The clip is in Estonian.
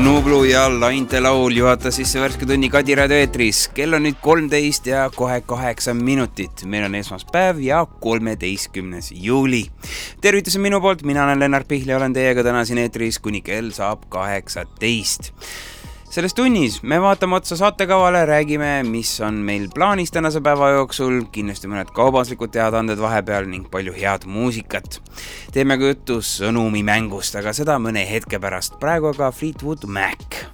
Nublu ja Lainte laul juhatas sisse värske tunni Kadi raadio eetris. Kell on nüüd 13 ja kohe 8 minutit. Meil on esmaspäev ja 13. juuli. Tervitus minu poolt, mina olen Lennart Pihl ja olen teiega täna siin eetris kuni kell saab 18. Selles tunnis me vaatame otsa saatekavale, räägime, mis on meil plaanis tänase päeva jooksul, kindlasti mõned kaubaslikud teadaanded vahepeal ning palju head muusikat. Teeme ka juttu sõnumi mängust, aga seda mõne hetke pärast. Praegu aga Fleetwood Mac.